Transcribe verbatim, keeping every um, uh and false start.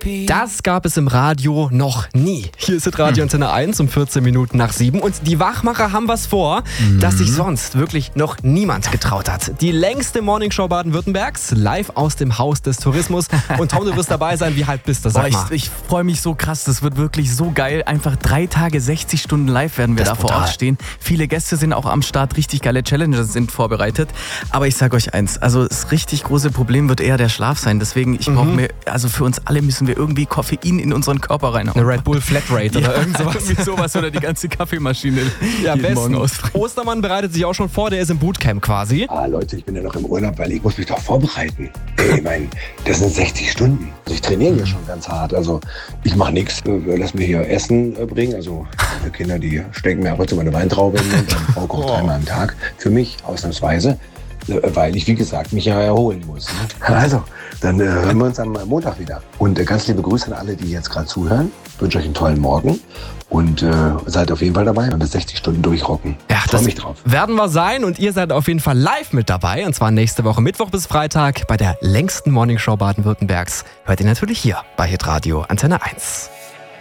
Das gab es im Radio noch nie. Hier ist Radio Antenne eins um vierzehn Minuten nach sieben. Und die Wachmacher haben was vor, mhm. das sich sonst wirklich noch niemand getraut hat. Die längste Morningshow Baden-Württembergs, live aus dem Haus des Tourismus. Und Tom, du wirst dabei sein. Wie hyped bist du? Sag mal. Boah, ich ich freue mich so krass. Das wird wirklich so geil. Einfach drei Tage, sechzig Stunden live werden wir das da vor Ort stehen. Viele Gäste sind auch am Start. Richtig geile Challenges sind vorbereitet. Aber ich sage euch eins, also das richtig große Problem wird eher der Schlaf sein. Deswegen, ich mhm. brauche mir, also für uns alle müssen wir irgendwie Koffein in unseren Körper reinhauen. Eine Red Bull Flatrate oder ja, irgend sowas. Irgendwie sowas oder die ganze Kaffeemaschine ja, jeden Morgen ausfreien. Ostermann bereitet sich auch schon vor, der ist im Bootcamp quasi. Ah Leute, ich bin ja noch im Urlaub, weil ich muss mich doch vorbereiten. Ey, ich meine, das sind sechzig Stunden. Also ich trainiere ja schon ganz hart. Also ich mache nichts. Lass mir hier Essen bringen. Also meine Kinder, die stecken mir ab und zu meine Weintraube in den Mund. Meine Frau kocht dreimal am Tag für mich, ausnahmsweise. Weil ich, wie gesagt, mich ja erholen muss. Ne? Also, dann äh, hören wir uns am Montag wieder. Und äh, ganz liebe Grüße an alle, die jetzt gerade zuhören. Ich wünsche euch einen tollen Morgen und äh, seid auf jeden Fall dabei, wenn wir sechzig Stunden durchrocken. Ja, ich freue mich drauf. Werden wir sein und ihr seid auf jeden Fall live mit dabei. Und zwar nächste Woche Mittwoch bis Freitag bei der längsten Morningshow Baden-Württembergs. Hört ihr natürlich hier bei Hitradio Antenne eins.